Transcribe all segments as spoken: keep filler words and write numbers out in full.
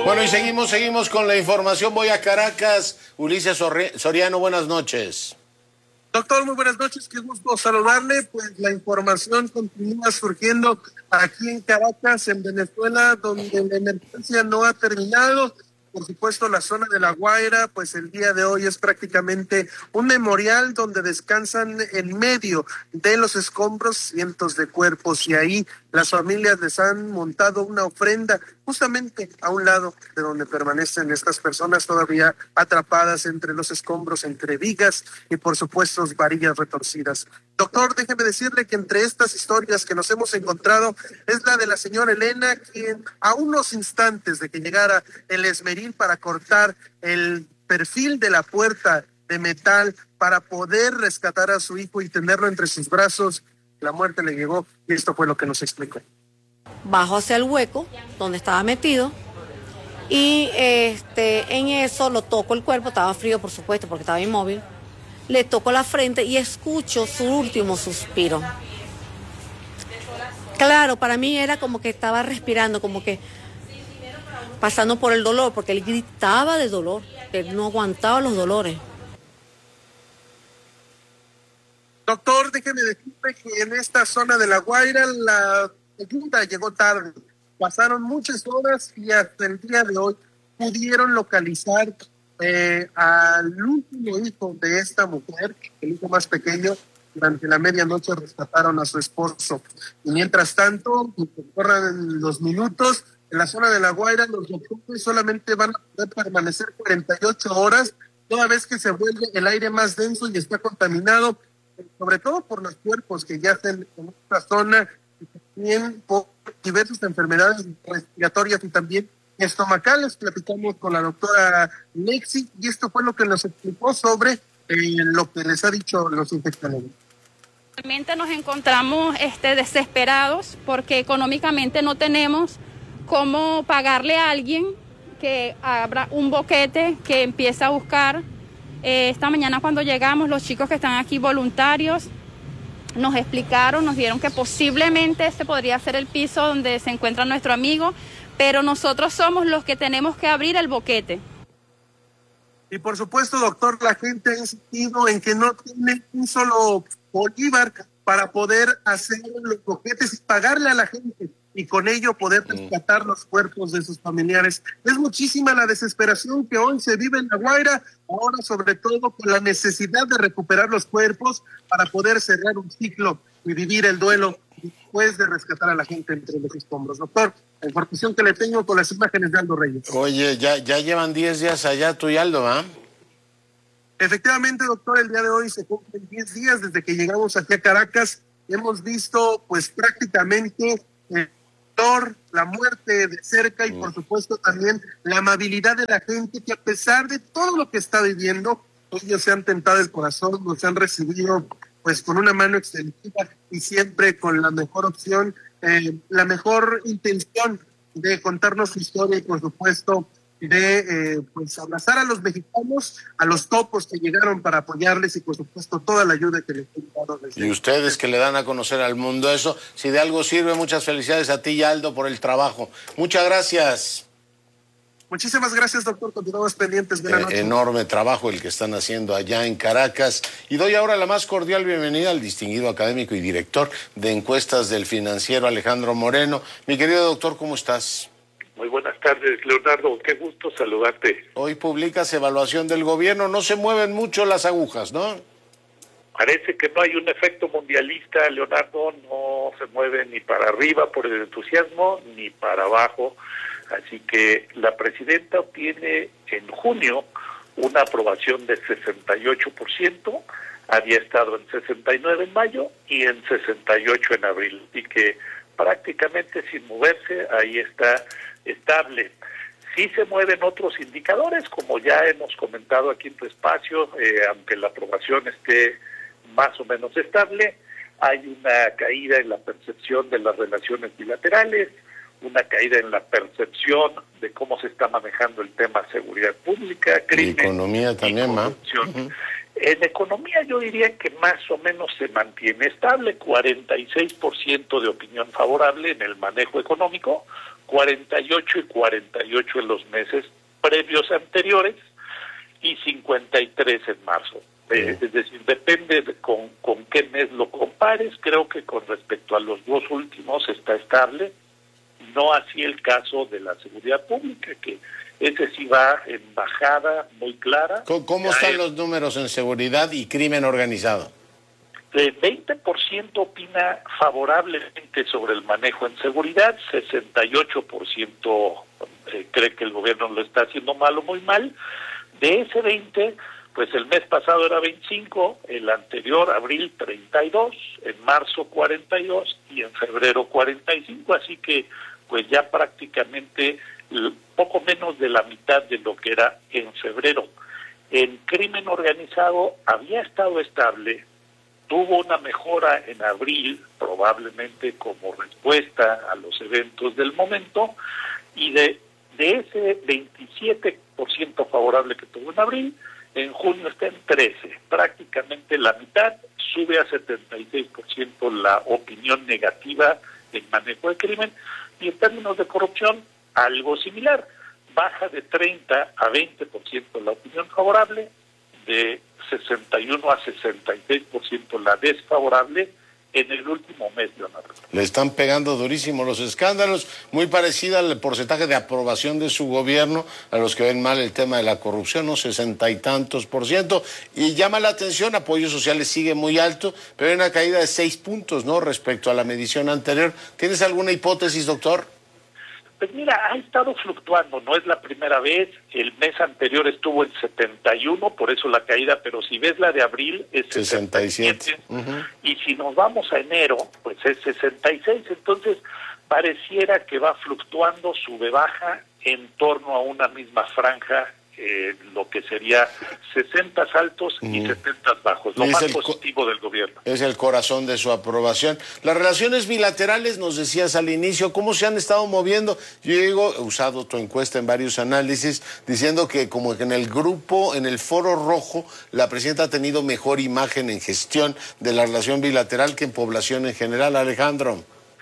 Bueno, y seguimos, seguimos con la información. Voy a Caracas. Ulises Soriano, buenas noches. Doctor, muy buenas noches, qué gusto saludarle. Pues la información continúa surgiendo aquí en Caracas, en Venezuela, donde la emergencia no ha terminado. Por supuesto, la zona de La Guaira, pues el día de hoy es prácticamente un memorial donde descansan en medio de los escombros cientos de cuerpos, y ahí las familias les han montado una ofrenda justamente a un lado de donde permanecen estas personas todavía atrapadas entre los escombros, entre vigas y por supuesto varillas retorcidas. Doctor, déjeme decirle que entre estas historias que nos hemos encontrado es la de la señora Elena, quien a unos instantes de que llegara el esmeril para cortar el perfil de la puerta de metal para poder rescatar a su hijo y tenerlo entre sus brazos, la muerte le llegó, y esto fue lo que nos explicó. Bajó hacia el hueco donde estaba metido y este, en eso lo toco el cuerpo, estaba frío por supuesto porque estaba inmóvil, le toco la frente y escucho su último suspiro. Claro, para mí era como que estaba respirando, como que pasando por el dolor, porque él gritaba de dolor, que él no aguantaba los dolores. Doctor, déjeme decirle que en esta zona de La Guaira la ayuda llegó tarde. Pasaron muchas horas y hasta el día de hoy pudieron localizar eh, al último hijo de esta mujer, el hijo más pequeño. Durante la medianoche rescataron a su esposo. Y mientras tanto, corran los minutos, en la zona de La Guaira los doctores solamente van a poder permanecer cuarenta y ocho horas, toda vez que se vuelve el aire más denso y está contaminado, sobre todo por los cuerpos que yacen en esta zona, y también por diversas enfermedades respiratorias y también estomacales. Platicamos con la doctora Lexi y esto fue lo que nos explicó sobre eh, lo que les ha dicho los infectólogos. Realmente nos encontramos este, desesperados porque económicamente no tenemos cómo pagarle a alguien que abra un boquete, que empiece a buscar. Eh, esta mañana cuando llegamos, los chicos que están aquí voluntarios nos explicaron, nos dieron que posiblemente este podría ser el piso donde se encuentra nuestro amigo, pero nosotros somos los que tenemos que abrir el boquete. Y por supuesto, doctor, la gente ha insistido en que no tiene un solo bolívar para poder hacer los boquetes y pagarle a la gente, y con ello poder rescatar los cuerpos de sus familiares. Es muchísima la desesperación que hoy se vive en La Guaira, ahora sobre todo con la necesidad de recuperar los cuerpos para poder cerrar un ciclo y vivir el duelo después de rescatar a la gente entre los escombros. Doctor, la información que le tengo con las imágenes de Aldo Reyes. Oye, ya, ya llevan diez días allá tú y Aldo, ¿ah? ¿eh? Efectivamente, doctor, el día de hoy se cumplen diez días desde que llegamos aquí a Caracas. Hemos visto pues prácticamente el dolor, la muerte de cerca y mm. por supuesto también la amabilidad de la gente, que a pesar de todo lo que está viviendo, ellos se han tentado el corazón, nos han recibido pues con una mano extendida y siempre con la mejor opción, eh, la mejor intención de contarnos su historia y por supuesto de eh, pues abrazar a los mexicanos, a los topos que llegaron para apoyarles y por supuesto toda la ayuda que les han dado. Y ustedes que le dan a conocer al mundo eso, si de algo sirve, muchas felicidades a ti y Aldo por el trabajo. Muchas gracias. Muchísimas gracias, doctor. Continuamos pendientes. Buenas noches. Eh, enorme trabajo el que están haciendo allá en Caracas. Y doy ahora la más cordial bienvenida al distinguido académico y director de encuestas del Financiero, Alejandro Moreno. Mi querido doctor, ¿cómo estás? Muy buenas tardes, Leonardo. Qué gusto saludarte. Hoy publicas evaluación del gobierno. No se mueven mucho las agujas, ¿no? Parece que no hay un efecto mundialista, Leonardo. No se mueve ni para arriba por el entusiasmo, ni para abajo. Así que la presidenta obtiene en junio una aprobación de sesenta y ocho por ciento. Había estado en sesenta y nueve en mayo y en sesenta y ocho en abril. Así que prácticamente sin moverse, ahí está estable. Sí se mueven otros indicadores, como ya hemos comentado aquí en tu espacio, eh, aunque la aprobación esté más o menos estable, hay una caída en la percepción de las relaciones bilaterales, una caída en la percepción de cómo se está manejando el tema seguridad pública, crimen, y economía también, y corrupción. Uh-huh. En economía yo diría que más o menos se mantiene estable, cuarenta y seis por ciento de opinión favorable en el manejo económico, cuarenta y ocho y cuarenta y ocho en los meses previos anteriores y cincuenta y tres en marzo. Eh, es decir, depende de con, con qué mes lo compares. Creo que con respecto a los dos últimos está estable, no así el caso de la seguridad pública, que ese sí va en bajada muy clara. ¿Cómo, cómo están es, los números en seguridad y crimen organizado? El veinte por ciento opina favorablemente sobre el manejo en seguridad, sesenta y ocho por ciento eh, cree que el gobierno lo está haciendo mal o muy mal. De ese veinte, pues el mes pasado era veinticinco, el anterior, abril, treinta y dos, en marzo cuarenta y dos y en febrero cuarenta y cinco, así que pues ya prácticamente poco menos de la mitad de lo que era en febrero. En crimen organizado había estado estable, tuvo una mejora en abril, probablemente como respuesta a los eventos del momento, y de, de ese veintisiete por ciento favorable que tuvo en abril, en junio está en trece, prácticamente la mitad, sube a setenta y seis por ciento la opinión negativa en manejo de crimen, y en términos de corrupción, algo similar, baja de treinta a veinte por ciento la opinión favorable, de sesenta y uno a sesenta y seis por ciento la desfavorable en el último mes, Leonardo. Le están pegando durísimo los escándalos, muy parecida al porcentaje de aprobación de su gobierno a los que ven mal el tema de la corrupción, ¿no? Sesenta y tantos por ciento. Y llama la atención, apoyos sociales sigue muy alto, pero hay una caída de seis puntos, ¿no? Respecto a la medición anterior. ¿Tienes alguna hipótesis, doctor? Pues mira, ha estado fluctuando, no es la primera vez, el mes anterior estuvo en setenta y uno, por eso la caída, pero si ves la de abril es sesenta y siete, uh-huh. Y si nos vamos a enero, pues es sesenta y seis, entonces pareciera que va fluctuando, sube, baja, en torno a una misma franja, eh, lo que sería sesenta altos y uh-huh. setenta bajos, lo más positivo del gobierno. Es el corazón de su aprobación. Las relaciones bilaterales, nos decías al inicio, ¿cómo se han estado moviendo? Yo digo, he usado tu encuesta en varios análisis, diciendo que como que en el grupo, en el foro rojo, la presidenta ha tenido mejor imagen en gestión de la relación bilateral que en población en general. Alejandro.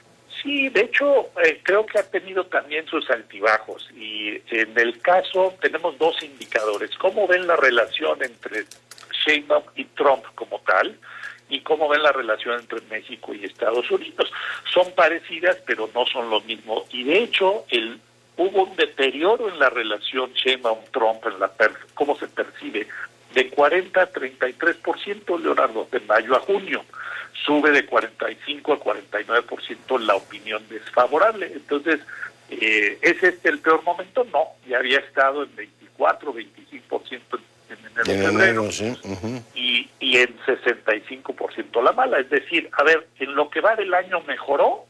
Sí, de hecho, eh, creo que ha tenido también sus altibajos, y en el caso tenemos dos indicadores: cómo ven la relación entre Sheinbaum y Trump como tal, y cómo ven la relación entre México y Estados Unidos. Son parecidas, pero no son lo mismo, y de hecho el hubo un deterioro en la relación Sheinbaum-Trump, en la per, cómo se percibe, de cuarenta a treinta y tres por ciento, Leonardo, de mayo a junio. Sube de cuarenta y cinco a cuarenta y nueve por ciento la opinión desfavorable. Entonces, eh, ¿es este el peor momento? No, ya había estado en veinticuatro, veinticinco por ciento en enero, en febrero, enero sí. uh-huh. y, y en sesenta y cinco por ciento la mala. Es decir, a ver, en lo que va del año mejoró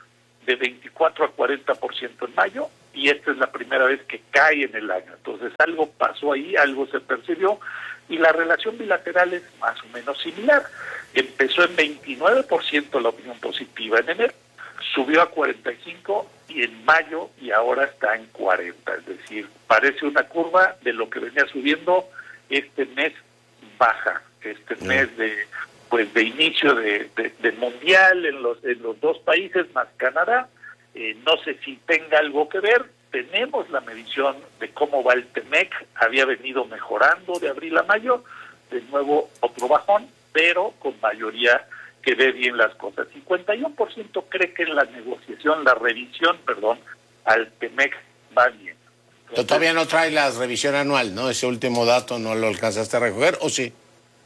de veinticuatro a cuarenta por ciento en mayo, y esta es la primera vez que cae en el año. Entonces, algo pasó ahí, algo se percibió, y la relación bilateral es más o menos similar. Empezó en veintinueve por ciento la opinión positiva en enero, subió a cuarenta y cinco y en mayo, y ahora está en cuarenta. Es decir, parece una curva de lo que venía subiendo. Este mes baja, este mm. mes de pues de inicio de, de, de mundial en los en los dos países más Canadá. Eh, no sé si tenga algo que ver. Tenemos la medición de cómo va el Temec, había venido mejorando de abril a mayo, de nuevo otro bajón, pero con mayoría que ve bien las cosas. cincuenta y uno por ciento cree que en la negociación, la revisión, perdón, al Temec va bien. Entonces, todavía no trae la revisión anual, ¿no? Ese último dato no lo alcanzaste a recoger, ¿o sí?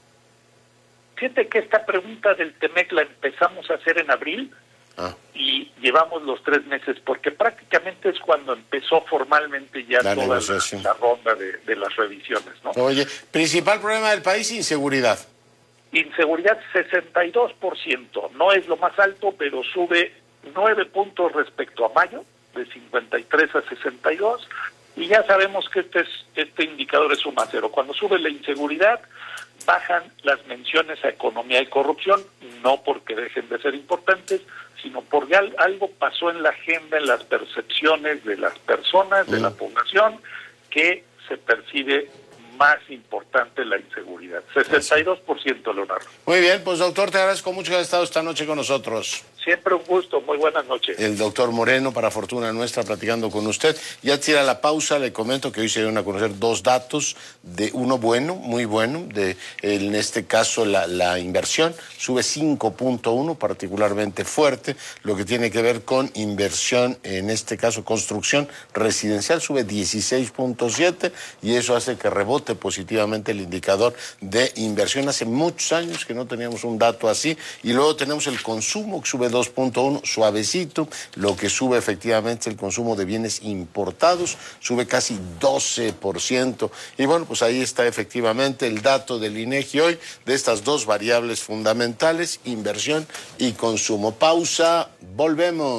Fíjate que esta pregunta del Temec la empezamos a hacer en abril, ah. y llevamos los tres meses, porque prácticamente es cuando empezó formalmente ya la toda la, la ronda de, de las revisiones, ¿no? Oye, principal problema del país, inseguridad. Inseguridad, sesenta y dos por ciento, no es lo más alto, pero sube nueve puntos respecto a mayo, de cincuenta y tres a sesenta y dos, y ya sabemos que este, es, este indicador es suma cero. Cuando sube la inseguridad, bajan las menciones a economía y corrupción, no porque dejen de ser importantes, sino porque algo pasó en la agenda, en las percepciones de las personas, de la población, que se percibe más importante la inseguridad. sesenta y dos por ciento, Leonardo. Muy bien, pues doctor, te agradezco mucho que hayas estado esta noche con nosotros. Sí. Siempre un gusto, muy buenas noches. El doctor Moreno, para fortuna nuestra, platicando con usted. Ya tira la pausa, le comento que hoy se dieron a conocer dos datos, de uno bueno, muy bueno, de en este caso la, la inversión sube cinco punto uno, particularmente fuerte, lo que tiene que ver con inversión, en este caso construcción residencial, sube dieciséis punto siete y eso hace que rebote positivamente el indicador de inversión. Hace muchos años que no teníamos un dato así. Y luego tenemos el consumo, que sube dos punto uno, suavecito. Lo que sube efectivamente el consumo de bienes importados, sube casi doce por ciento. Y bueno, pues ahí está efectivamente el dato del INEGI hoy de estas dos variables fundamentales, inversión y consumo. Pausa, volvemos.